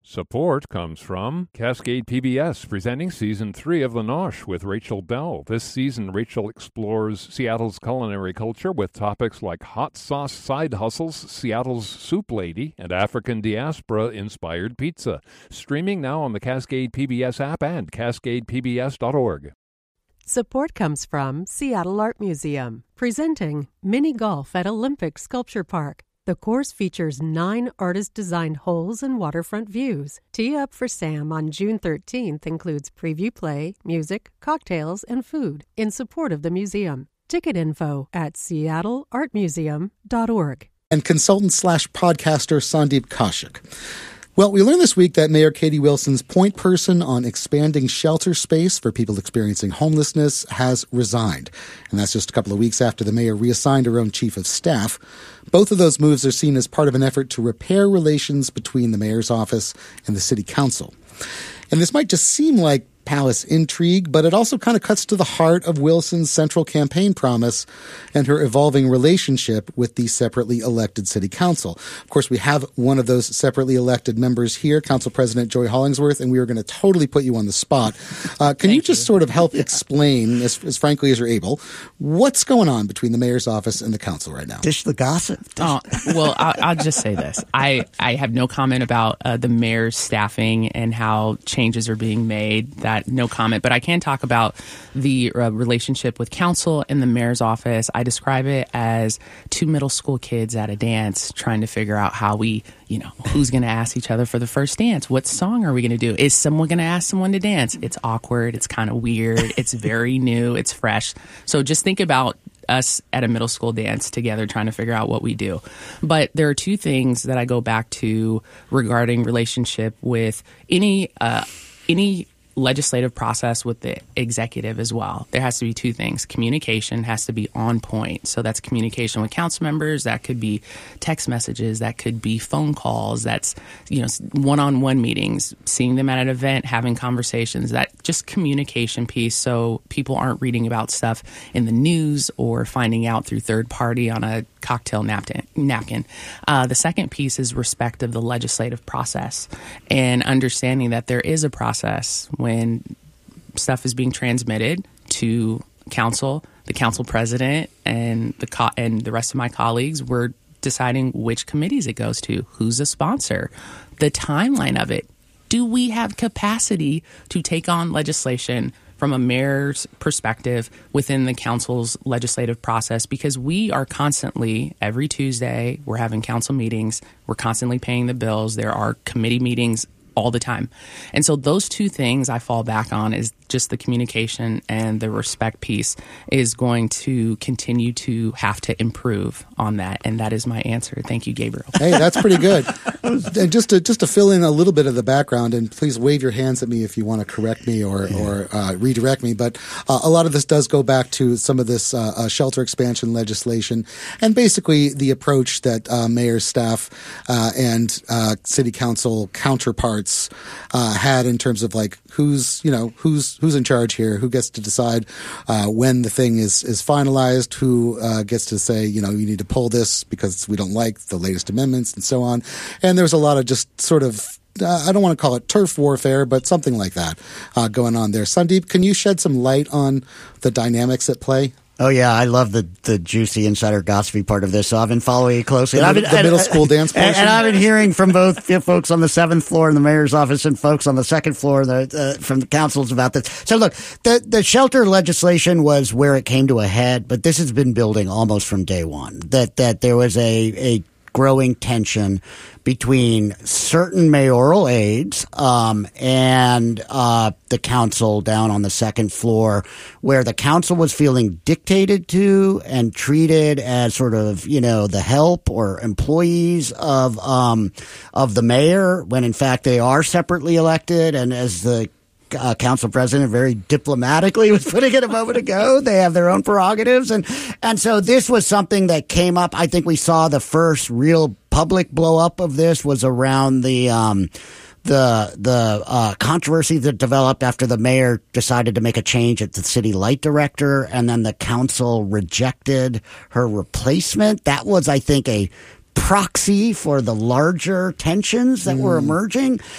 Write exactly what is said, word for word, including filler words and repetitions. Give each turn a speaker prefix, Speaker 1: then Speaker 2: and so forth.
Speaker 1: Support comes from Cascade P B S, presenting Season three of La Noche with Rachel Bell. This season, Rachel explores Seattle's culinary culture with topics like hot sauce side hustles, Seattle's soup lady, and African diaspora-inspired pizza. Streaming now on the Cascade P B S app and cascade p b s dot org.
Speaker 2: Support comes from Seattle Art Museum, presenting Mini Golf at Olympic Sculpture Park. The course features nine artist-designed holes and waterfront views. Tee Up for Sam on June thirteenth includes preview play, music, cocktails, and food in support of the museum. Ticket info at seattle art museum dot org.
Speaker 3: And consultant slash podcaster Sandeep Kaushik. Well, we learned this week that Mayor Katie Wilson's point person on expanding shelter space for people experiencing homelessness has resigned. And that's just a couple of weeks after the mayor reassigned her own chief of staff. Both of those moves are seen as part of an effort to repair relations between the mayor's office and the city council. And this might just seem like palace intrigue, but it also kind of cuts to the heart of Wilson's central campaign promise and her evolving relationship with the separately elected city council. Of course, we have one of those separately elected members here, Council President Joy Hollingsworth, and we are going to totally put you on the spot. Uh, can you just you. sort of help yeah. explain, as, as frankly as you're able, what's going on between the mayor's office and the council right now?
Speaker 4: Dish the gossip. Dish.
Speaker 5: Oh, well, I'll, I'll just say this. I, I have no comment about uh, the mayor's staffing and how changes are being made. That no comment, but I can talk about the uh, relationship with council and the mayor's office. I describe it as two middle school kids at a dance trying to figure out how we, you know, who's going to ask each other for the first dance? What song are we going to do? Is someone going to ask someone to dance? It's awkward. It's kind of weird. It's very new. It's fresh. So just think about us at a middle school dance together trying to figure out what we do. But there are two things that I go back to regarding relationship with any uh, any legislative process with the executive as well. There has to be two things. Communication has to be on point. So that's communication with council members. That could be text messages. That could be phone calls. That's, you know, one-on-one meetings, seeing them at an event, having conversations. That just communication piece so people aren't reading about stuff in the news or finding out through third party on a cocktail napkin. napkin. Uh, the second piece is respect of the legislative process and understanding that there is a process when stuff is being transmitted to council, the council president, and the co- and the rest of my colleagues. We're deciding which committees it goes to, who's a sponsor, the timeline of it. Do we have capacity to take on legislation from a mayor's perspective within the council's legislative process? Because we are constantly, every Tuesday, we're having council meetings. We're constantly paying the bills. There are committee meetings all the time. And so those two things I fall back on is just the communication and the respect piece is going to continue to have to improve on that. And that is my answer. Thank you, Gabriel.
Speaker 3: Hey, that's pretty good. And just to just to fill in a little bit of the background, and please wave your hands at me if you want to correct me or, yeah. or uh, redirect me, but uh, a lot of this does go back to some of this uh, uh, shelter expansion legislation and basically the approach that uh, mayor's staff uh, and uh, city council counterparts uh, had in terms of like who's, you know, who's who's in charge here, who gets to decide uh, when the thing is, is finalized, who uh, gets to say, you know, you need to pull this because we don't like the latest amendments and so on. And there's a lot of just sort of, uh, I don't want to call it turf warfare, but something like that uh, going on there. Sandeep, can you shed some light on the dynamics at play?
Speaker 4: Oh, yeah, I love the, the juicy insider gossipy part of this, so I've been following it closely.
Speaker 3: The,
Speaker 4: I've been,
Speaker 3: the middle school dance portion?
Speaker 4: And, and I've been hearing from both folks on the seventh floor in the mayor's office and folks on the second floor the, uh, from the councils about this. So, look, the, the shelter legislation was where it came to a head, but this has been building almost from day one, that, that there was a, a growing tension between certain mayoral aides um, and uh, the council down on the second floor, where the council was feeling dictated to and treated as sort of, you know, the help or employees of um, of the mayor, when in fact they are separately elected. And as the Uh, council president very diplomatically was putting it a moment ago, they have their own prerogatives. And, and so this was something that came up. I think we saw the first real public blow up of this was around the, um, the, the, uh, controversy that developed after the mayor decided to make a change at the city light director, and then the council rejected her replacement. That was, I think, a proxy for the larger tensions that mm. were emerging.